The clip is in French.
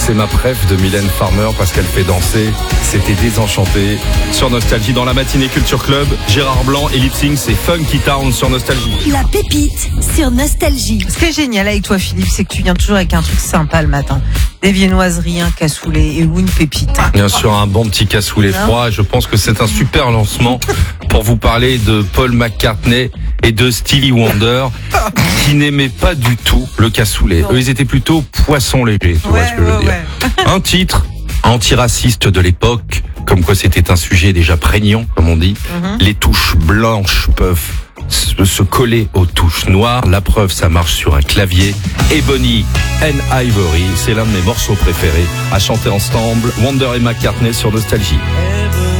c'est ma préf de Mylène Farmer parce qu'elle fait danser. C'était Désenchanté sur Nostalgie dans la matinée Culture Club. Gérard Blanc et Lip Sync, c'est Funky Town sur Nostalgie. La pépite sur Nostalgie. Ce qui est génial avec toi, Philippe, c'est que tu viens toujours avec un truc sympa le matin. Des viennoiseries, un cassoulet et une pépite. Bien sûr, un bon petit cassoulet froid. Je pense que c'est un super lancement pour vous parler de Paul McCartney et de Stevie Wonder qui n'aimaient pas du tout le cassoulet. Eux, ils étaient plutôt poissons légers, tu vois ce que je veux dire. Un titre antiraciste de l'époque, comme quoi c'était un sujet déjà prégnant, comme on dit. Les touches blanches peuvent se coller aux touches noires. La preuve, ça marche sur un clavier. Ebony and Ivory, c'est l'un de mes morceaux préférés à chanter ensemble. Wonder et McCartney sur Nostalgie.